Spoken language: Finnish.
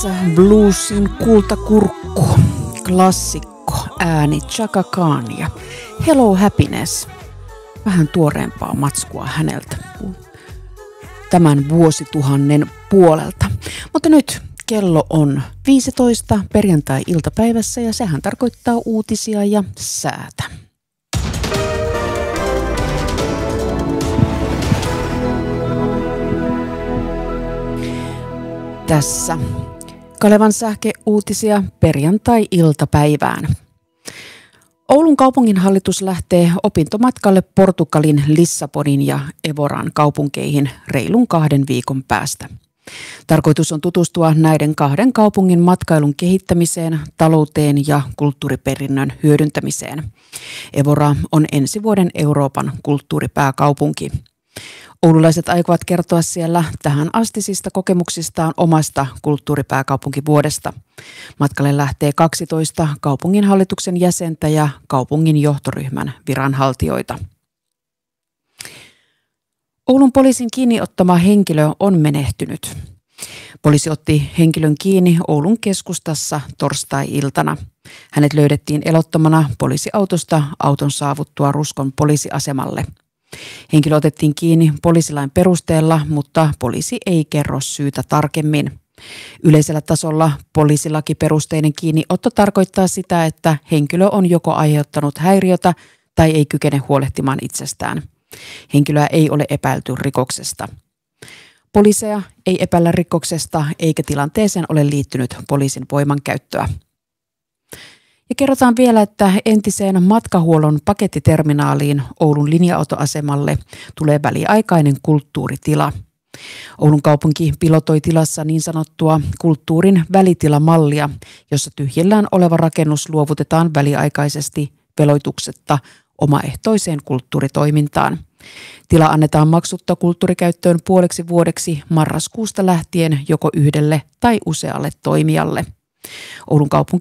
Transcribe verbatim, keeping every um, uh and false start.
Bluesin kultakurkku, klassikko, ääni Chaka Khan ja Hello Happiness. Vähän tuoreempaa matskua häneltä tämän vuosituhannen puolelta. Mutta nyt kello on viisitoista perjantai-iltapäivässä ja sehän tarkoittaa uutisia ja säätä. Tässä Kalevan sähkeuutisia perjantai-iltapäivään. Oulun kaupunginhallitus lähtee opintomatkalle Portugalin, Lissabonin ja Evoran kaupunkeihin reilun kahden viikon päästä. Tarkoitus on tutustua näiden kahden kaupungin matkailun kehittämiseen, talouteen ja kulttuuriperinnön hyödyntämiseen. Evora on ensi vuoden Euroopan kulttuuripääkaupunki. Oululaiset aikovat kertoa siellä tähän astisista kokemuksistaan omasta kulttuuripääkaupunkivuodesta. Matkalle lähtee kaksitoista kaupunginhallituksen jäsentä ja kaupungin johtoryhmän viranhaltijoita. Oulun poliisin kiinni ottama henkilö on menehtynyt. Poliisi otti henkilön kiinni Oulun keskustassa torstai-iltana. Hänet löydettiin elottomana poliisiautosta auton saavuttua Ruskon poliisiasemalle. Henkilö otettiin kiinni poliisilain perusteella, mutta poliisi ei kerro syytä tarkemmin. Yleisellä tasolla poliisilakiperusteinen kiinniotto tarkoittaa sitä, että henkilö on joko aiheuttanut häiriötä tai ei kykene huolehtimaan itsestään. Henkilöä ei ole epäilty rikoksesta. Poliiseja ei epäillä rikoksesta eikä tilanteeseen ole liittynyt poliisin voimankäyttöä. Ja kerrotaan vielä, että entiseen matkahuollon pakettiterminaaliin Oulun linja-autoasemalle tulee väliaikainen kulttuuritila. Oulun kaupunki pilotoi tilassa niin sanottua kulttuurin välitilamallia, jossa tyhjillään oleva rakennus luovutetaan väliaikaisesti veloituksetta omaehtoiseen kulttuuritoimintaan. Tila annetaan maksutta kulttuurikäyttöön puoleksi vuodeksi marraskuusta lähtien joko yhdelle tai usealle toimijalle. Oulun kaupunki